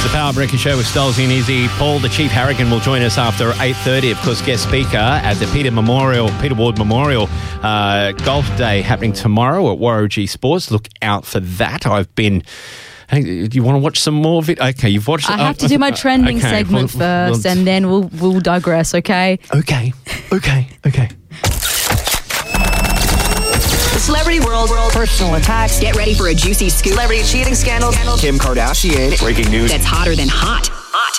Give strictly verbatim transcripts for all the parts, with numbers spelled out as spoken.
The Power Breaker Show with Stolzy and Izzy. Paul, the Chief Harrigan, will join us after eight thirty. Of course, guest speaker at the Peter Memorial, Peter Ward Memorial uh, Golf Day happening tomorrow at Warragee Sports. Look out for that. I've been... Hey, do you want to watch some more of it? Okay, you've watched... I have to do my trending okay, segment well, first, well, and then we'll we'll digress, okay? Okay, okay, okay. The celebrity world, world, personal attacks. Get ready for a juicy scoop. Celebrity cheating scandal. Kim Kardashian. Breaking news that's hotter than hot. Hot.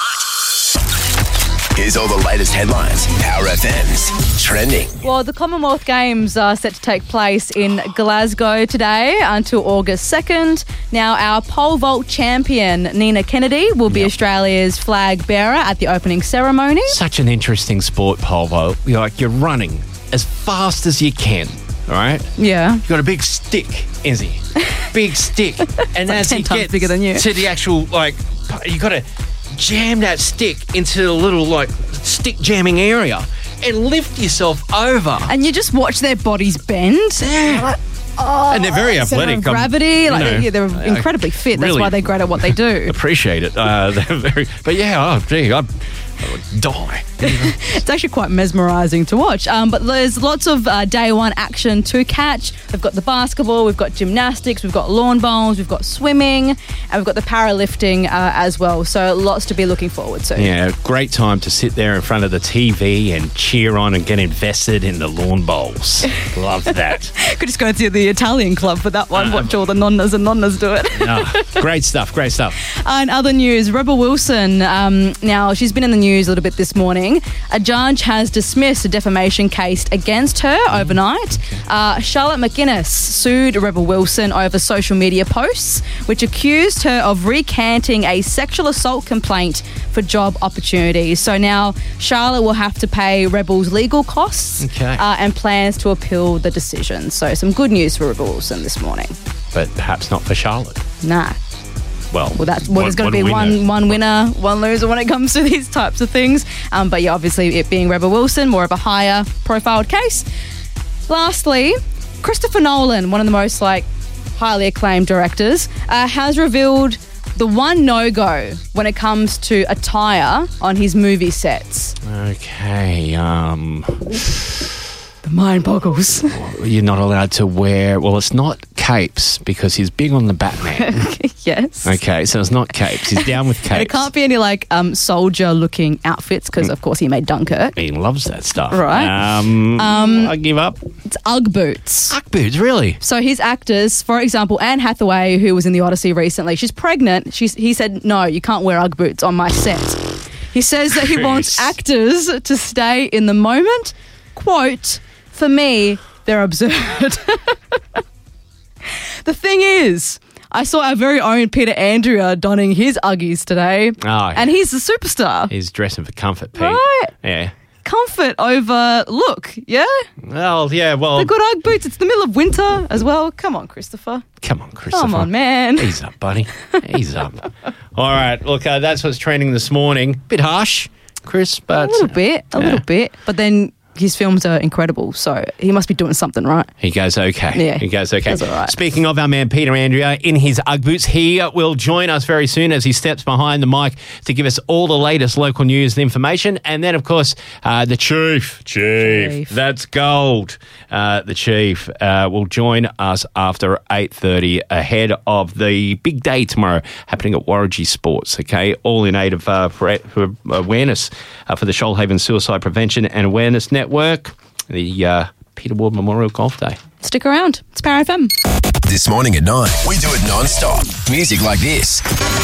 Here's all the latest headlines. Power F M's trending. Well, the Commonwealth Games are set to take place in Glasgow today until August second. Now, our pole vault champion, Nina Kennedy, will be yep. Australia's flag bearer at the opening ceremony. Such an interesting sport, pole vault. You're like, you're running as fast as you can. All right? Yeah. You've got a big stick, Izzy. Big stick. And like as you get bigger than you. to the actual, like, you got to jam that stick into the little, like, stick jamming area and lift yourself over. And you just watch their bodies bend. Yeah. Like, oh, and they're very athletic. Gravity. Um, like, know, yeah, they're incredibly fit. That's really why they're great at what they do. Appreciate it. Uh, they're very, but yeah, oh, gee, I'd, I would die. It's actually quite mesmerising to watch. Um, but there's lots of uh, day one action to catch. We've got the basketball, we've got gymnastics, we've got lawn bowls, we've got swimming, and we've got the powerlifting uh, as well. So lots to be looking forward to. Yeah, great time to sit there in front of the T V and cheer on and get invested in the lawn bowls. Love that. Could just go to the Italian club for that one. Uh, watch all the nonnas and nonnas do it. Oh, great stuff, great stuff. Uh, in other news, Rebel Wilson, um, now she's been in the news a little bit this morning. A judge has dismissed a defamation case against her overnight. Uh, Charlotte McGuinness sued Rebel Wilson over social media posts, which accused her of recanting a sexual assault complaint for job opportunities. So now Charlotte will have to pay Rebel's legal costs okay. uh, and plans to appeal the decision. So some good news for Rebel Wilson this morning. But perhaps not for Charlotte. Nah. Well, well, that's well, there's going to be one one winner, one loser when it comes to these types of things. Um, but yeah, obviously it being Rebel Wilson, more of a higher profiled case. Lastly, Christopher Nolan, one of the most like highly acclaimed directors, uh, has revealed the one no-go when it comes to attire on his movie sets. Okay, um... The mind boggles. You're not allowed to wear... Well, it's not capes because he's big on the Batman. Yes. Okay, so it's not capes. He's down with capes. And it can't be any, like, um, soldier-looking outfits because, of course, he made Dunkirk. He loves that stuff. Right. Um, um, I give up. It's Ugg boots. Ugg boots, really? So his actors, for example, Anne Hathaway, who was in The Odyssey recently, she's pregnant. She's, he said, no, you can't wear Ugg boots on my set. He says that he wants actors to stay in the moment. Quote... For me, they're absurd. The thing is, I saw our very own Peter Andrea donning his Uggies today. Oh, yeah. And he's a superstar. He's dressing for comfort, Pete. Right? Yeah. Comfort over look, yeah? Well, yeah, well... The good Ugg boots. It's the middle of winter as well. Come on, Christopher. Come on, Christopher. Come on, man. Ease up, buddy. Ease up. All right, look, uh, that's what's trending this morning. Bit harsh, Chris, but... A little bit, a yeah. little bit. But then... His films are incredible, so he must be doing something right. He goes okay. Yeah, he goes okay. That's all right. Speaking of our man Peter Andrea in his Ugg boots, he will join us very soon as he steps behind the mic to give us all the latest local news and information. And then, of course, uh, the Chief. Chief. Chief. That's gold. Uh, the Chief uh, will join us after eight thirty ahead of the big day tomorrow happening at Warragee Sports, okay? All in aid of uh, for, for awareness uh, for the Shoalhaven Suicide Prevention and Awareness Network. Network, the uh, Peter Ward Memorial Golf Day. Stick around. It's Power F M. This morning at nine, we do it non-stop. Music like this.